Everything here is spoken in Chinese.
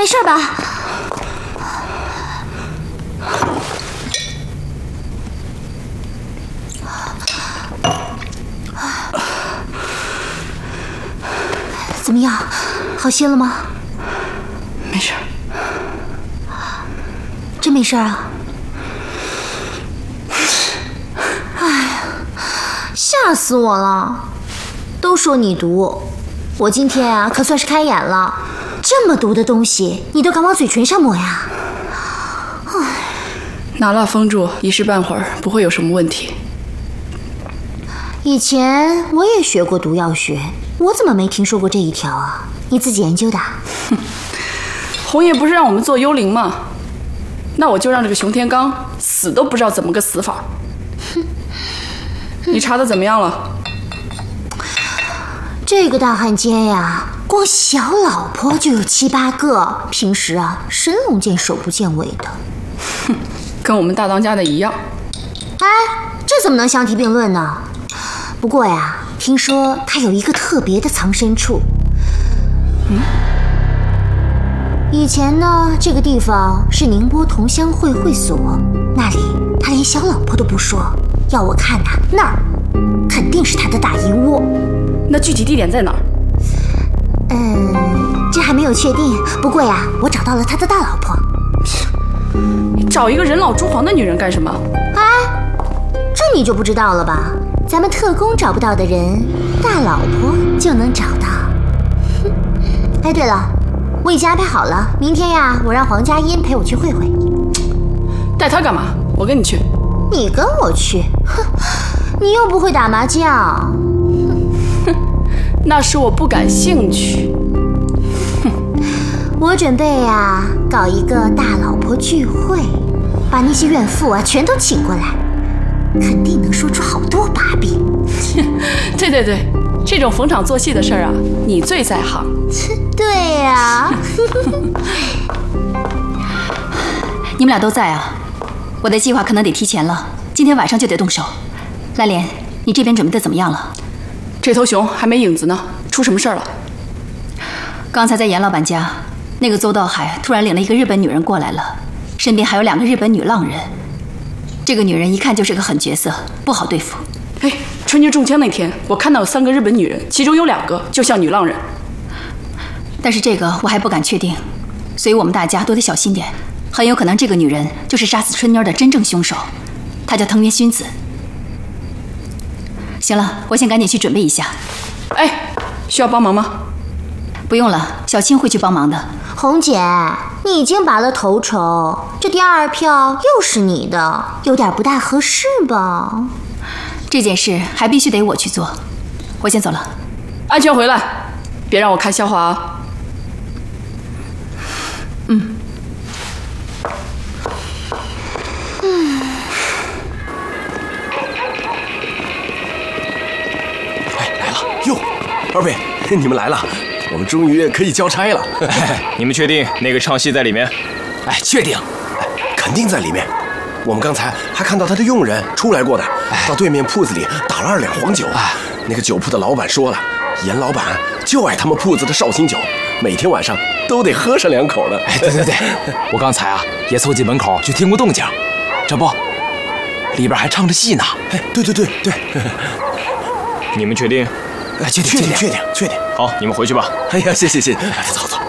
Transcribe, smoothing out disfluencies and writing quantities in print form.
没事吧？怎么样，好些了吗？ 没事。 真没事啊？哎呀，吓死我了！都说你毒，我今天啊可算是开眼了。这么毒的东西，你都敢往嘴唇上抹呀？ 拿蜡封住，一时半会儿不会有什么问题。 以前我也学过毒药学，我怎么没听说过这一条啊？你自己研究的？ 哼，红叶不是让我们做幽灵吗？那我就让这个熊天刚死都不知道怎么个死法。哼，你查的怎么样了？ 这个大汉奸呀，光小老婆就有7、8个，平时啊神龙见首不见尾的。 哼，跟我们大当家的一样。 哎，这怎么能相提并论呢？不过呀，听说他有一个特别的藏身处。以前呢，这个地方是宁波同乡会会所，那里他连小老婆都不说，要我看呐，那儿肯定是他的大银窝。 那具体地点在哪儿？ 这还没有确定。不过呀，我找到了他的大老婆。 你找一个人老珠黄的女人干什么？ 哎，这你就不知道了吧？咱们特工找不到的人，大老婆就能找到。哎，对了，我已经安排好了，明天呀，我让黄佳音陪我去会会。 带她干嘛？我跟你去。 你跟我去？哼，你又不会打麻将。 哼，那是我不感兴趣。 哼，我准备呀，搞一个大老婆聚会，把那些怨妇啊全都请过来。肯定能说出好多把柄。 对对对，这种逢场作戏的事儿啊，你最在行。 对呀。 你们俩都在啊，我的计划可能得提前了，今天晚上就得动手。蓝莲，你这边准备的怎么样了？ 这头熊还没影子呢，出什么事儿了？ 刚才在严老板家，那个邹道海突然领了一个日本女人过来了，身边还有2个日本女浪人。这个女人一看就是个狠角色，不好对付。 哎，春节中枪那天，我看到有3个日本女人，其中有2个就像女浪人。 但是这个我还不敢确定，所以我们大家都得小心点。很有可能这个女人就是杀死春妞的真正凶手，她叫藤原薰子。行了，我先赶紧去准备一下。 哎，需要帮忙吗？ 不用了，小青会去帮忙的。 红姐，你已经拔了头筹，这第2票又是你的，有点不大合适吧？ 这件事还必须得我去做，我先走了。 安全回来，别让我看笑话啊！ 哎，来了哟，2位，你们来了。我们终于可以交差了。 你们确定那个唱戏在里面？ 哎，确定，肯定在里面。我们刚才还看到他的佣人出来过的，到对面铺子里打了2两黄酒。那个酒铺的老板说了，严老板就爱他们铺子的绍兴酒，每天晚上都得喝上2口的。 哎，对对对，我刚才啊也凑近门口去听过动静，这不，里边还唱着戏呢。 哎，对对对对。 你们确定？ 确定。 好，你们回去吧。 哎呀，谢谢，走走。